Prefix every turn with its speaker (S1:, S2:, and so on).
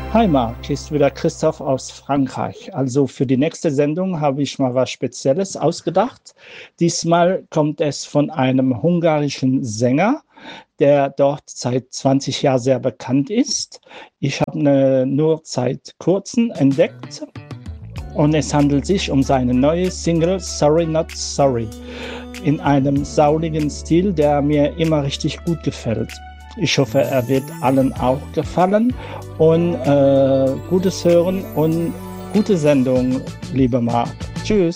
S1: Hi Marc, ist wieder Christoph aus Frankreich. Also für die nächste Sendung habe ich mal was Spezielles ausgedacht. Diesmal kommt es von einem ungarischen Sänger, der dort seit 20 Jahren sehr bekannt ist. Ich habe nur seit kurzem entdeckt und es handelt sich um seine neue Single Sorry Not Sorry in einem sauligen Stil, der mir immer richtig gut gefällt. Ich hoffe, er wird allen auch gefallen und gutes Hören und gute Sendung, lieber Marc. Tschüss.